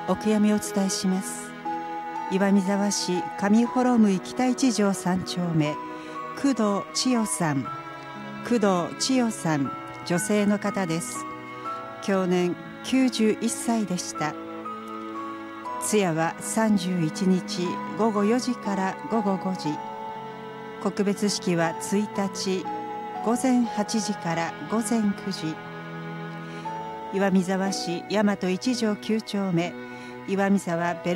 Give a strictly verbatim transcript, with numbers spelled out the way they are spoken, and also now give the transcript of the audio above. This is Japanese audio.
お悔やみをお伝えします。岩見沢市上幌向北一条三丁目、工藤千代さん工藤千代さん、女性の方です。享年きゅうじゅういっさいでした。通夜はさんじゅういちにちごごよじからごごごじ、告別式はついたちごぜんはちじからごぜんくじ、岩見沢市大和一条きゅう丁目岩見沢ベル